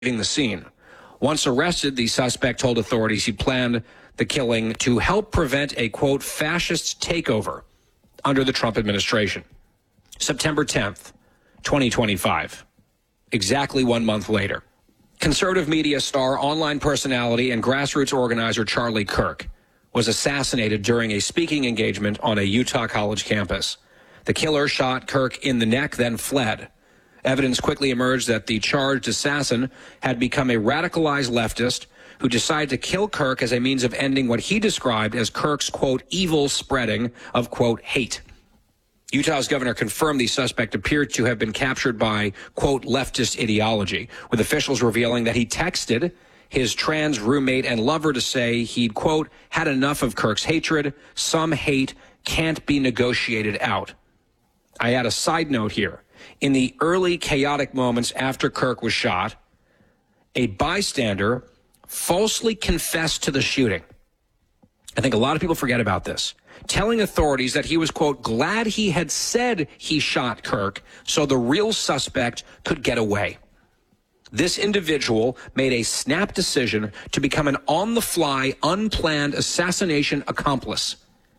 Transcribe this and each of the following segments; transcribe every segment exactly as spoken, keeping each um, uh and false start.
leaving the scene. Once arrested, the suspect told authorities he planned the killing to help prevent a, quote, fascist takeover under the Trump administration. September tenth, twenty twenty-five, exactly one month later. Conservative media star, online personality, and grassroots organizer Charlie Kirk was assassinated during a speaking engagement on a Utah college campus. The killer shot Kirk in the neck, then fled. Evidence quickly emerged that the charged assassin had become a radicalized leftist who decided to kill Kirk as a means of ending what he described as Kirk's, quote, evil spreading of, quote, hate. Utah's governor confirmed the suspect appeared to have been captured by, quote, leftist ideology, with officials revealing that he texted his trans roommate and lover to say he'd, quote, had enough of Kirk's hatred. Some hate can't be negotiated out. I add a side note here. In the early chaotic moments after Kirk was shot, a bystander falsely confessed to the shooting. I think a lot of people forget about this, telling authorities that he was, quote, glad he had said he shot Kirk so the real suspect could get away. This individual made a snap decision to become an on-the-fly, unplanned assassination accomplice.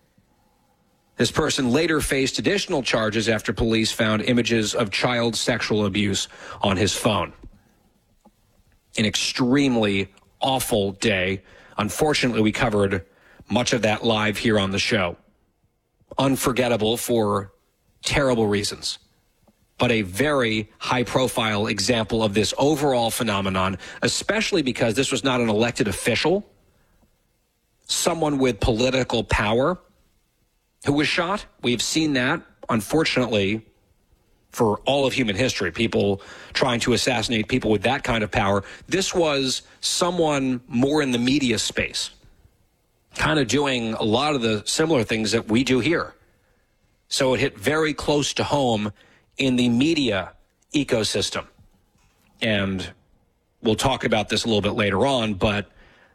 This person later faced additional charges after police found images of child sexual abuse on his phone. An extremely awful day. Unfortunately, we covered much of that live here on the show. Unforgettable for terrible reasons, but a very high-profile example of this overall phenomenon, especially because this was not an elected official, someone with political power who was shot. We've seen that, unfortunately, for all of human history, people trying to assassinate people with that kind of power. This was someone more in the media space, kind of doing a lot of the similar things that we do here. So it hit very close to home in the media ecosystem. And we'll talk about this a little bit later on, but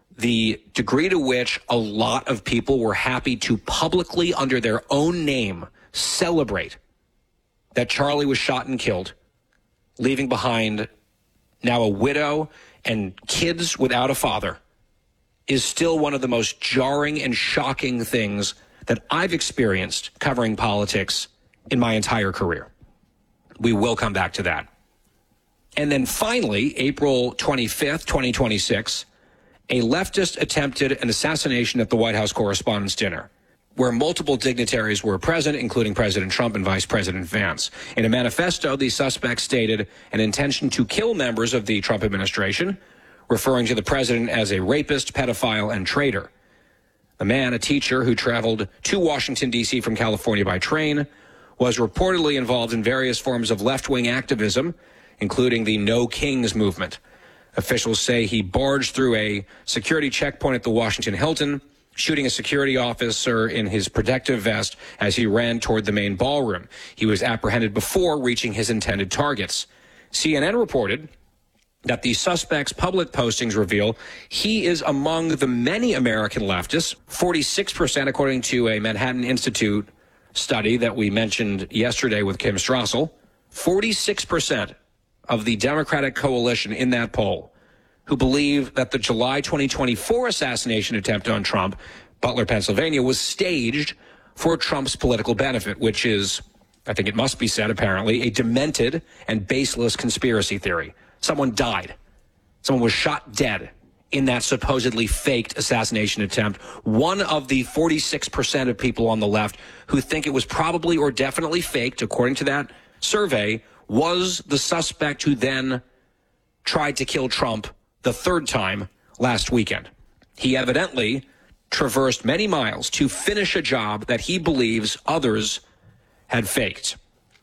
the degree to which a lot of people were happy to publicly, under their own name, celebrate that Charlie was shot and killed, leaving behind now a widow and kids without a father, is still one of the most jarring and shocking things that I've experienced covering politics in my entire career. We will come back to that. And then finally, April twenty-fifth, twenty twenty-six, a leftist attempted an assassination at the White House Correspondents' Dinner, where multiple dignitaries were present, including President Trump and Vice President Vance. In a manifesto, the suspect stated an intention to kill members of the Trump administration, referring to the president as a rapist, pedophile, and traitor. The man, a teacher who traveled to Washington, D C from California by train, was reportedly involved in various forms of left-wing activism, including the No Kings movement. Officials say he barged through a security checkpoint at the Washington Hilton, shooting a security officer in his protective vest as he ran toward the main ballroom. He was apprehended before reaching his intended targets. C N N reported that the suspect's public postings reveal he is among the many American leftists, forty-six percent according to a Manhattan Institute study that we mentioned yesterday with Kim Strassel, forty-six percent of the Democratic coalition in that poll who believe that the July twenty twenty-four assassination attempt on Trump, Butler, Pennsylvania, was staged for Trump's political benefit, which is, I think it must be said apparently, a demented and baseless conspiracy theory. Someone died. Someone was shot dead in that supposedly faked assassination attempt. One of the forty-six percent of people on the left who think it was probably or definitely faked, according to that survey, was the suspect who then tried to kill Trump the third time last weekend. He evidently traversed many miles to finish a job that he believes others had faked.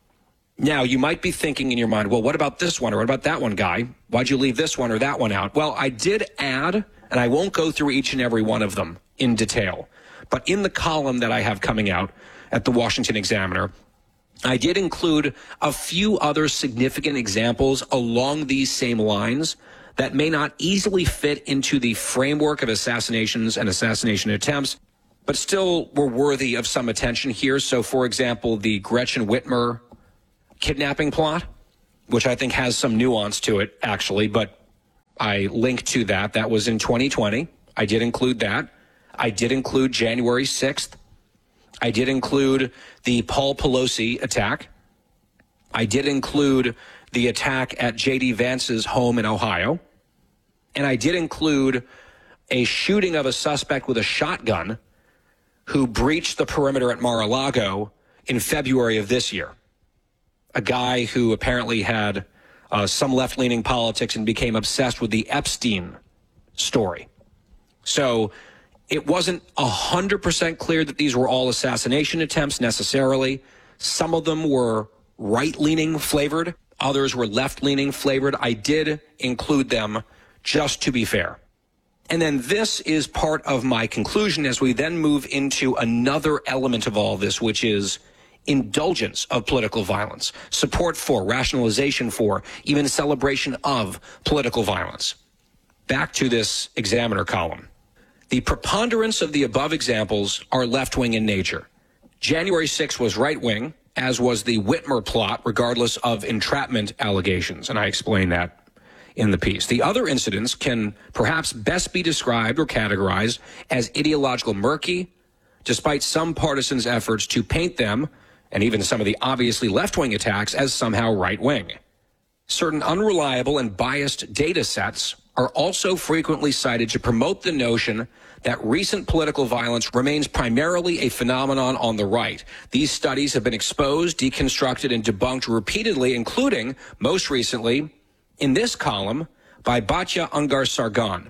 Now, you might be thinking in your mind, well, what about this one or what about that one, Guy? Why'd you leave this one or that one out? Well, I did add, and I won't go through each and every one of them in detail, but in the column that I have coming out at the Washington Examiner, I did include a few other significant examples along these same lines that may not easily fit into the framework of assassinations and assassination attempts, but still were worthy of some attention here. So, for example, the Gretchen Whitmer kidnapping plot, which I think has some nuance to it, actually, but I linked to that. That was in twenty twenty. I did include that. I did include January sixth. I did include the Paul Pelosi attack. I did include the attack at J D Vance's home in Ohio. And I did include a shooting of a suspect with a shotgun who breached the perimeter at Mar-a-Lago in February of this year. A guy who apparently had uh, some left-leaning politics and became obsessed with the Epstein story. So it wasn't one hundred percent clear that these were all assassination attempts necessarily. Some of them were right-leaning flavored. Others were left-leaning flavored. I did include them just to be fair. And then this is part of my conclusion as we then move into another element of all this, which is indulgence of political violence, support for, rationalization for, even celebration of political violence. Back to this Examiner column. The preponderance of the above examples are left-wing in nature. January sixth was right-wing, as was the Whitmer plot, regardless of entrapment allegations, and I explained that in the piece. The other incidents can perhaps best be described or categorized as ideological murky, despite some partisans' efforts to paint them, and even some of the obviously left-wing attacks, as somehow right-wing. Certain unreliable and biased data sets are also frequently cited to promote the notion that recent political violence remains primarily a phenomenon on the right. These studies have been exposed, deconstructed, and debunked repeatedly, including, most recently, in this column by Batya Ungar-Sargon.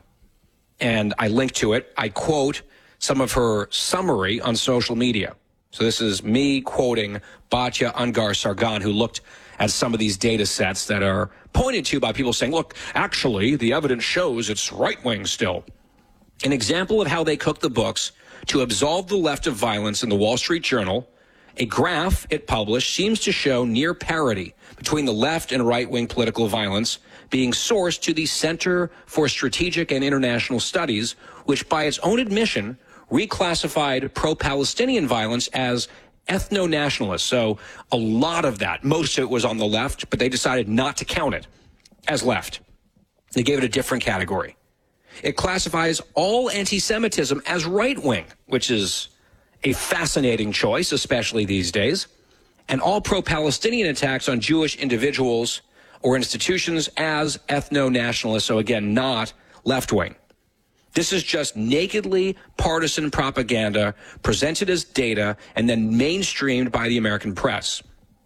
And I link to it. I quote some of her summary on social media. So this is me quoting Batya Ungar-Sargon, who looked at some of these data sets that are pointed to by people saying, look, actually, the evidence shows it's right-wing still. An example of how they cook the books to absolve the left of violence in the Wall Street Journal, a graph it published seems to show near parity between the left and right-wing political violence being sourced to the Center for Strategic and International Studies, which by its own admission reclassified pro-Palestinian violence as ethno-nationalist. So a lot of that, most of it was on the left, but they decided not to count it as left. They gave it a different category. It classifies all anti-Semitism as right-wing, which is a fascinating choice, especially these days, and all pro-Palestinian attacks on Jewish individuals or institutions as ethno-nationalist, so again, not left-wing. This is just nakedly partisan propaganda presented as data and then mainstreamed by the American press.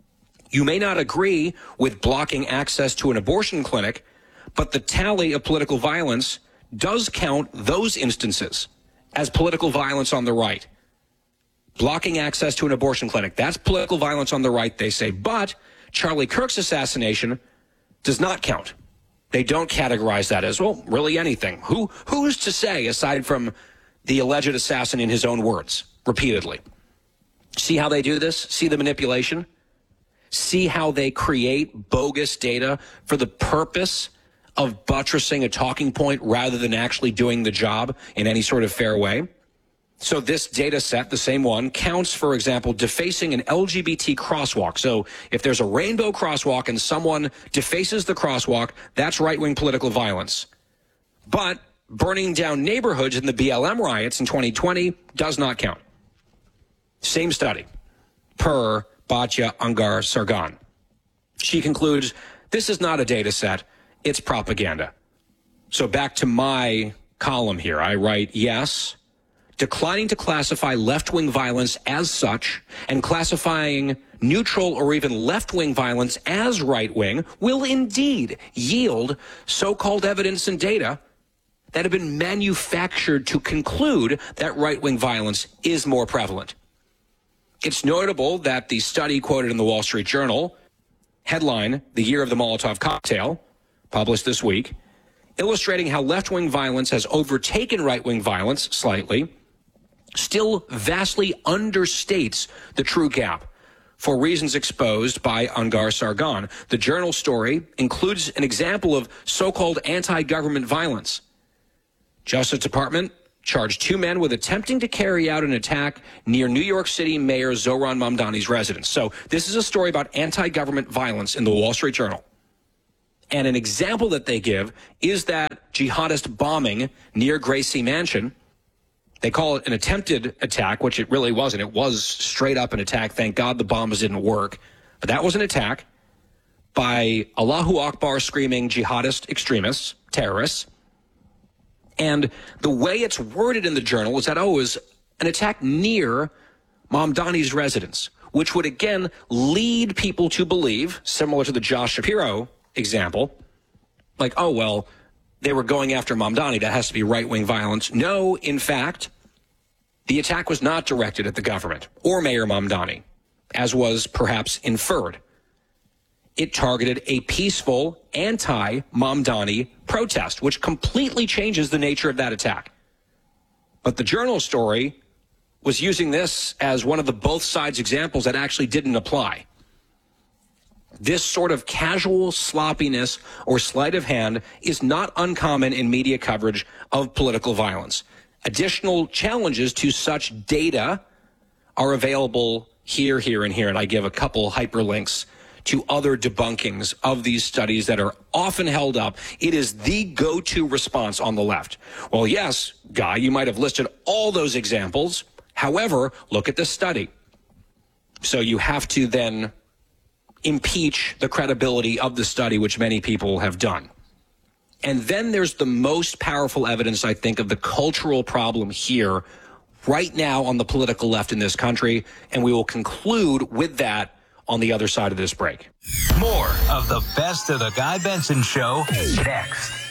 You may not agree with blocking access to an abortion clinic, but the tally of political violence does count those instances as political violence on the right. Blocking access to an abortion clinic, that's political violence on the right, they say. But Charlie Kirk's assassination does not count. They don't categorize that as, well, really anything. Who Who's to say, aside from the alleged assassin in his own words, repeatedly? See how they do this? See the manipulation? See how they create bogus data for the purpose of buttressing a talking point rather than actually doing the job in any sort of fair way? So this data set, the same one, counts, for example, defacing an L G B T crosswalk. So if there's a rainbow crosswalk and someone defaces the crosswalk, that's right-wing political violence. But burning down neighborhoods in the B L M riots in twenty twenty does not count. Same study, per Batya Ungar-Sargon. She concludes, this is not a data set, it's propaganda. So back to my column here, I write, yes, declining to classify left-wing violence as such and classifying neutral or even left-wing violence as right-wing will indeed yield so-called evidence and data that have been manufactured to conclude that right-wing violence is more prevalent. It's notable that the study quoted in the Wall Street Journal, headline, The Year of the Molotov Cocktail, published this week, illustrating how left-wing violence has overtaken right-wing violence slightly, still vastly understates the true gap for reasons exposed by Ungar-Sargon. The Journal story includes an example of so-called anti-government violence. Justice Department charged two men with attempting to carry out an attack near New York City Mayor Zohran Mamdani's residence. So this is a story about anti-government violence in the Wall Street Journal. And an example that they give is that jihadist bombing near Gracie Mansion. They call it an attempted attack, which it really wasn't. It was straight up an attack. Thank God the bombs didn't work. But that was an attack by Allahu Akbar screaming jihadist extremists, terrorists. And the way it's worded in the journal is that, oh, it was an attack near Mamdani's residence, which would again lead people to believe, similar to the Josh Shapiro example, like, oh, well, they were going after Mamdani. That has to be right-wing violence. No, in fact, the attack was not directed at the government or Mayor Mamdani, as was perhaps inferred. It targeted a peaceful anti-Mamdani protest, which completely changes the nature of that attack. But the journal story was using this as one of the both sides examples that actually didn't apply. This sort of casual sloppiness or sleight of hand is not uncommon in media coverage of political violence. Additional challenges to such data are available here, here, and here, and I give a couple hyperlinks to other debunkings of these studies that are often held up. It is the go-to response on the left. Well, yes, Guy, you might have listed all those examples. However, look at this study. So you have to then impeach the credibility of the study, which many people have done. And then there's the most powerful evidence, I think, of the cultural problem here right now on the political left in this country. And we will conclude with that on the other side of this break. More of the best of the Guy Benson Show next.